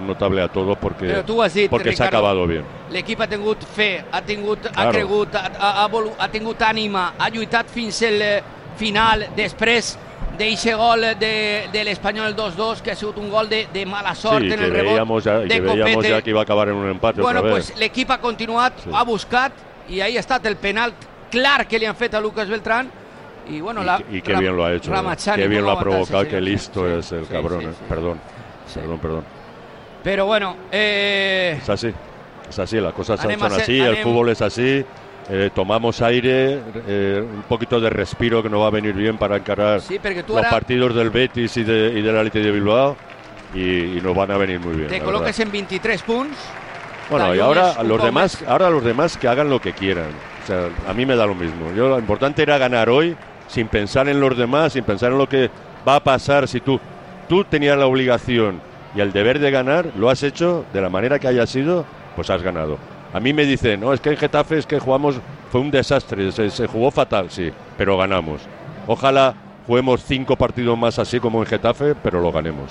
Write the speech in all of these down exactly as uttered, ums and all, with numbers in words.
notable a todos porque, dit, porque s'ha acabat bien. L'equip ha tingut fe, ha, tingut, claro. ha cregut, ha, ha, ha tingut ànima, ha lluitat fins al final, després d'eixe gol de, de l'Espanyol dos dos, que ha sigut un gol de, de mala sort sí, en el rebot ja, de que Copete. Veíamos ya que iba a acabar en un empate bueno, otra pues vez. l'equip ha continuat, sí. ha buscat, i ahí ha estat el penal clar que li han fet a Lucas Beltrán. Y bueno, y, la, y qué bien lo ha hecho, Ramachani, qué bien lo ha provocado, sí, qué listo sí, es el sí, cabrón, sí, eh. sí. perdón, Sí. perdón, perdón. Pero bueno, eh... es así, es así, las cosas son, anem son ser, así, anem... el fútbol es así, eh, tomamos aire, eh, un poquito de respiro que nos va a venir bien para encarar sí, los ara... partidos del Betis y, de, y del Athletic de Bilbao y, y nos van a venir muy bien. Te coloques en veintitrés puntos. Bueno, y ahora los demás, ahora los demás que hagan lo que quieran. O sea, a mí me da lo mismo. Yo, lo importante era ganar hoy, sin pensar en los demás, sin pensar en lo que va a pasar. Si tú, tú tenías la obligación y el deber de ganar, lo has hecho de la manera que haya sido, pues has ganado. A mí me dicen, no, es que en Getafe es que jugamos, fue un desastre, se, se jugó fatal, sí, pero ganamos. Ojalá juguemos cinco partidos más así como en Getafe, pero lo ganemos.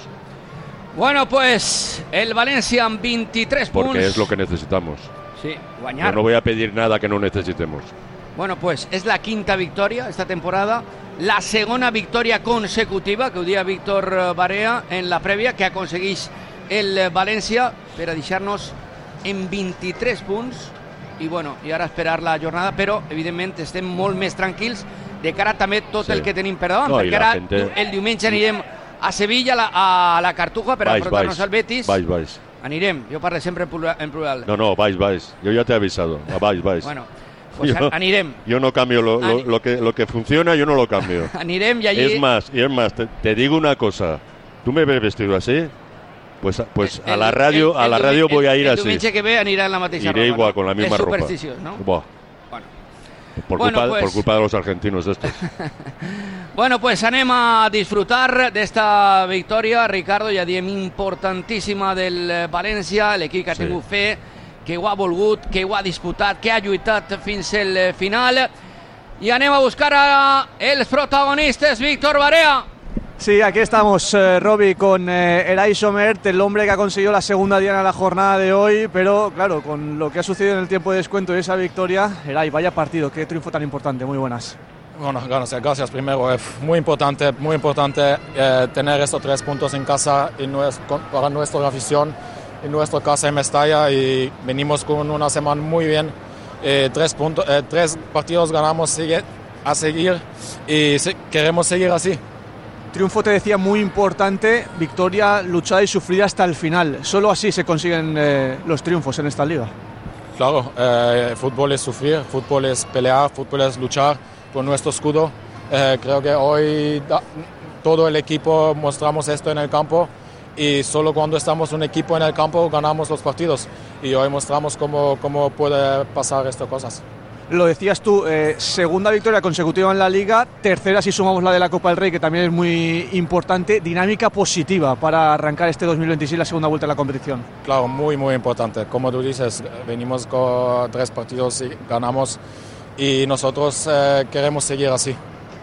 Bueno, pues el Valencia en veintitrés puntos. Porque es lo que necesitamos. Sí, guanyar. Yo no voy a pedir nada que no necesitemos. Bueno, pues es la quinta victoria esta temporada, la segona victòria consecutiva, que ho dia Víctor Barea en la prèvia, que aconsegueix el València per a deixar-nos en veintitrés punts. I bueno, i ara esperar la jornada, però evidentment estem molt més tranquils de cara també tot sí. el que tenim per davant, no, perquè ara gente... el diumenge anirem a Sevilla, la, a la Cartuja, per enfrontar-nos al Betis. Vais, vais. Anirem, jo parlo sempre en plural. No, no, vais, vais. Yo ya te he avisado. Vais, vais. Bueno, pues yo, anirem. Yo no cambio lo, lo, lo, que, lo que funciona, yo no lo cambio. Anirem y allí... Es más, y es más, te, te digo una cosa. ¿Tú me ves vestido así? Pues, pues el, a la radio, el, el, a la radio el, voy a ir el, así. El diumenge que ve anirà en la mateixa Iré ropa, igual, ¿no? con la misma es ropa. Supersticiós, ¿no? Buah. Bueno. Por, bueno, culpa, pues... por culpa de los argentinos estos. Bueno, pues anem a disfrutar d'esta victòria, Ricardo, ja diem importantíssima del València, l'equip que ha tingut sí. fe, que ho ha volgut, que ho ha disputat, que ha lluitat fins al final. I anem a buscar a els protagonistes, Víctor Barea. Sí, aquí estamos, eh, Robbie, con eh, Eray Somert, el hombre que ha conseguido la segunda diana de la jornada de hoy, pero claro, con lo que ha sucedido en el tiempo de descuento y esa victoria, Eray, vaya partido, qué triunfo tan importante, muy buenas. Bueno, gracias, gracias primero, es muy importante, muy importante eh, tener estos tres puntos en casa y nuestro, para nuestra afición, en nuestra casa en Mestalla, y venimos con una semana muy bien, eh, tres, puntos, eh, tres partidos ganamos sigue, a seguir y se, queremos seguir así. Triunfo, te decía, muy importante, victoria luchada y sufrida hasta el final. Solo así se consiguen eh, los triunfos en esta liga. Claro, eh, fútbol es sufrir, fútbol es pelear, fútbol es luchar por nuestro escudo. Eh, creo que hoy da, todo el equipo mostramos esto en el campo y solo cuando estamos un equipo en el campo ganamos los partidos. Y hoy mostramos cómo, cómo puede pasar estas cosas. Lo decías tú, eh, segunda victoria consecutiva en la Liga, tercera si sumamos la de la Copa del Rey, que también es muy importante, dinámica positiva para arrancar este dos mil veintiséis, la segunda vuelta de la competición. Claro, muy muy importante, como tú dices, venimos con tres partidos y ganamos y nosotros eh, queremos seguir así.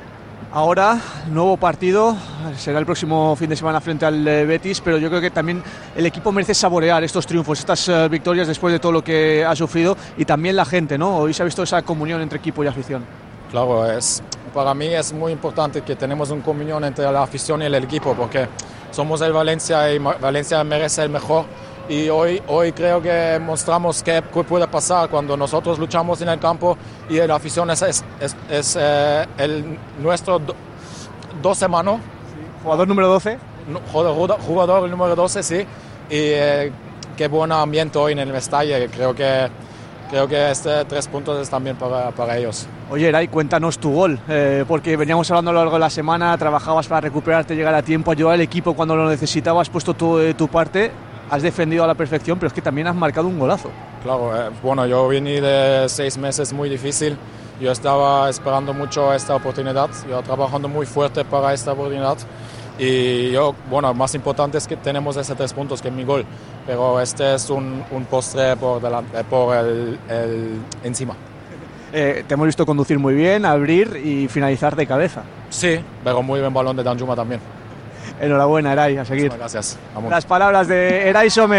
Ahora, nuevo partido, será el próximo fin de semana frente al Betis, pero yo creo que también el equipo merece saborear estos triunfos, estas uh, victorias después de todo lo que ha sufrido, y también la gente, ¿no? Hoy se ha visto esa comunión entre equipo y afición. Claro, es, para mí es muy importante que tenemos una comunión entre la afición y el equipo, porque somos el Valencia y Valencia merece el mejor. Y hoy, hoy creo que mostramos qué puede pasar cuando nosotros luchamos en el campo y la afición es, es, es, es eh, el, nuestro do, doce mano. Sí. Jugador número doce. Jugador, jugador número doce, sí. Y eh, qué buen ambiente hoy en el Mestalla. Creo que, creo que este tres puntos es también para, para ellos. Oye, Eray, cuéntanos tu gol, eh, porque veníamos hablando a lo largo de la semana, trabajabas para recuperarte, llegar a tiempo, ayudar al equipo cuando lo necesitabas, puesto tú de tu parte. Has defendido a la perfección, pero es que también has marcado un golazo. Claro, eh, bueno, yo vine de seis meses muy difícil. Yo estaba esperando mucho esta oportunidad, yo trabajando muy fuerte para esta oportunidad. Y yo, bueno, más importante es que tenemos esos tres puntos, que es mi gol. Pero este es un, un postre por, delante, por el, el encima. Eh, te hemos visto conducir muy bien, abrir y finalizar de cabeza. Sí, pero muy buen balón de Danjuma también. Enhorabuena, Eray, a seguir. Muchas gracias. Vamos. Las palabras de Eray Somert.